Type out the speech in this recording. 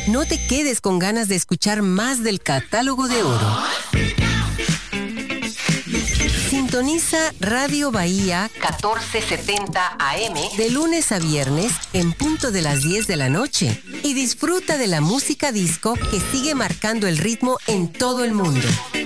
No te quedes con ganas de escuchar más del Catálogo de Oro. Sintoniza Radio Bahía 1470 AM de lunes a viernes en punto de las 10 de la noche y disfruta de la música disco que sigue marcando el ritmo en todo el mundo.